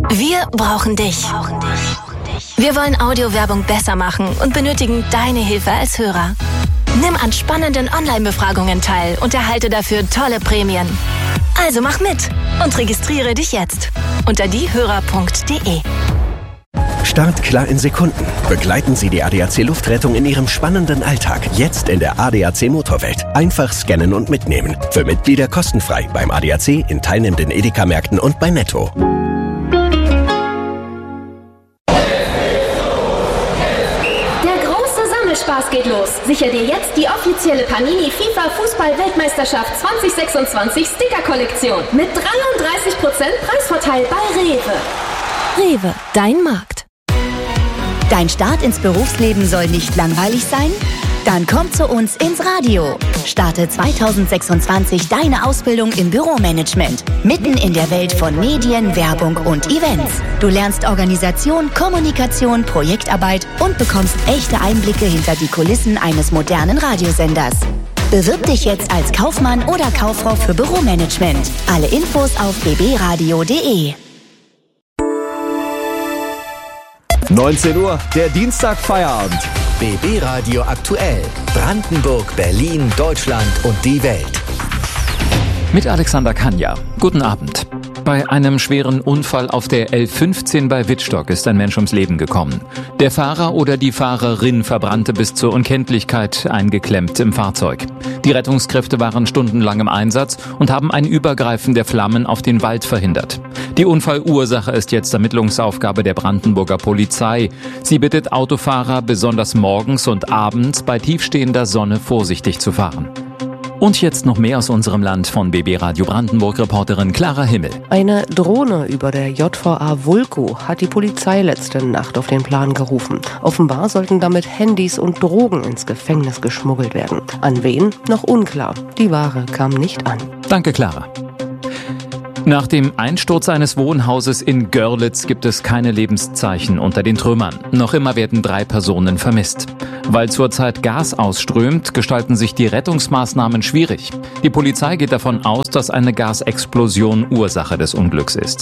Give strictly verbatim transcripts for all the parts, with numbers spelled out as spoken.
Wir brauchen dich. Wir wollen Audiowerbung besser machen und benötigen deine Hilfe als Hörer. Nimm an spannenden Online-Befragungen teil und erhalte dafür tolle Prämien. Also mach mit und registriere dich jetzt unter diehörer punkt de. Start klar in Sekunden. Begleiten Sie die A D A C Luftrettung in Ihrem spannenden Alltag. Jetzt in der A D A C Motorwelt. Einfach scannen und mitnehmen. Für Mitglieder kostenfrei beim A D A C, in teilnehmenden Edeka-Märkten und bei Netto. Spaß geht los. Sicher dir jetzt die offizielle Panini FIFA Fußball-Weltmeisterschaft zwanzig sechsundzwanzig Sticker-Kollektion mit dreiunddreißig Prozent Preisvorteil bei Rewe. Rewe, dein Markt. Dein Start ins Berufsleben soll nicht langweilig sein? Dann komm zu uns ins Radio. Starte zwanzig sechsundzwanzig deine Ausbildung im Büromanagement. Mitten in der Welt von Medien, Werbung und Events. Du lernst Organisation, Kommunikation, Projektarbeit und bekommst echte Einblicke hinter die Kulissen eines modernen Radiosenders. Bewirb dich jetzt als Kaufmann oder Kauffrau für Büromanagement. Alle Infos auf b b radio punkt de. neunzehn Uhr, der Dienstag-Feierabend. B B Radio aktuell. Brandenburg, Berlin, Deutschland und die Welt. Mit Alexander Kanja. Guten Abend. Bei einem schweren Unfall auf der L fünfzehn bei Wittstock ist ein Mensch ums Leben gekommen. Der Fahrer oder die Fahrerin verbrannte bis zur Unkenntlichkeit, eingeklemmt im Fahrzeug. Die Rettungskräfte waren stundenlang im Einsatz und haben ein Übergreifen der Flammen auf den Wald verhindert. Die Unfallursache ist jetzt Ermittlungsaufgabe der Brandenburger Polizei. Sie bittet Autofahrer, besonders morgens und abends bei tiefstehender Sonne vorsichtig zu fahren. Und jetzt noch mehr aus unserem Land von B B Radio Brandenburg-Reporterin Clara Himmel. Eine Drohne über der J V A Vulko hat die Polizei letzte Nacht auf den Plan gerufen. Offenbar sollten damit Handys und Drogen ins Gefängnis geschmuggelt werden. An wen? Noch unklar. Die Ware kam nicht an. Danke, Clara. Nach dem Einsturz eines Wohnhauses in Görlitz gibt es keine Lebenszeichen unter den Trümmern. Noch immer werden drei Personen vermisst. Weil zurzeit Gas ausströmt, gestalten sich die Rettungsmaßnahmen schwierig. Die Polizei geht davon aus, dass eine Gasexplosion Ursache des Unglücks ist.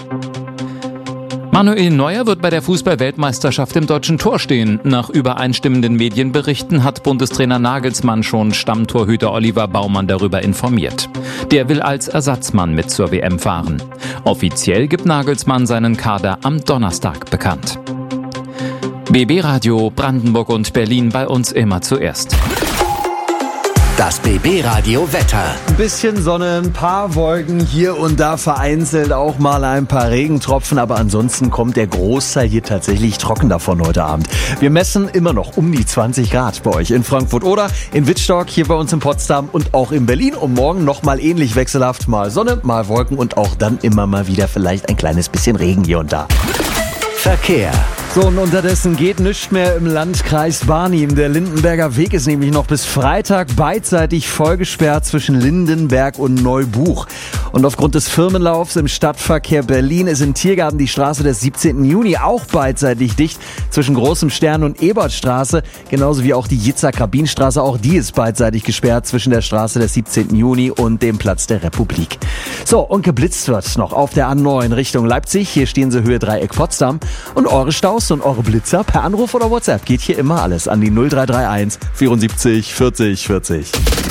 Manuel Neuer wird bei der Fußball-Weltmeisterschaft im deutschen Tor stehen. Nach übereinstimmenden Medienberichten hat Bundestrainer Nagelsmann schon Stammtorhüter Oliver Baumann darüber informiert. Der will als Ersatzmann mit zur W M fahren. Offiziell gibt Nagelsmann seinen Kader am Donnerstag bekannt. B B Radio Brandenburg und Berlin, bei uns immer zuerst. Das B B Radio Wetter. Ein bisschen Sonne, ein paar Wolken, hier und da vereinzelt auch mal ein paar Regentropfen, aber ansonsten kommt der Großteil hier tatsächlich trocken davon heute Abend. Wir messen immer noch um die zwanzig Grad bei euch in Frankfurt oder in Wittstock, hier bei uns in Potsdam und auch in Berlin. Und morgen nochmal ähnlich wechselhaft, mal Sonne, mal Wolken und auch dann immer mal wieder vielleicht ein kleines bisschen Regen hier und da. Verkehr. So, und unterdessen geht nichts mehr im Landkreis Barnim. Der Lindenberger Weg ist nämlich noch bis Freitag beidseitig vollgesperrt zwischen Lindenberg und Neubuch. Und aufgrund des Firmenlaufs im Stadtverkehr Berlin ist in Tiergarten die Straße des siebzehnten Juni auch beidseitig dicht zwischen Großem Stern und Ebertstraße, genauso wie auch die Jitzer-Kabinstraße. Auch die ist beidseitig gesperrt zwischen der Straße des siebzehnten Juni und dem Platz der Republik. So, und geblitzt wird noch auf der A neun Richtung Leipzig. Hier stehen sie Höhe Dreieck Potsdam. Und eure Staus und eure Blitzer per Anruf oder WhatsApp geht hier immer alles an die null drei drei eins vierundsiebzig vierzig vierzig.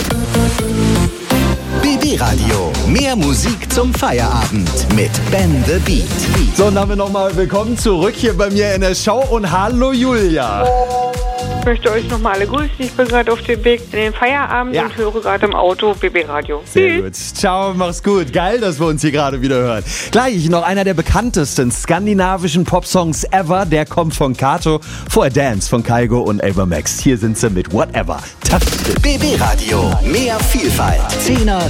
B B Radio. Mehr Musik zum Feierabend mit Ben the Beat. So, und damit nochmal willkommen zurück hier bei mir in der Show und hallo Julia. Ich möchte euch nochmal alle grüßen. Ich bin gerade auf dem Weg in den Feierabend ja. und höre gerade im Auto B B Radio. Sehr gut. Ciao, mach's gut. Geil, dass wir uns hier gerade wieder hören. Gleich noch einer der bekanntesten skandinavischen Popsongs ever. Der kommt von Kato. Vorher Dance von Kygo und Ava Max. Hier sind sie mit Whatever. B B Radio. Mehr Vielfalt. Zehner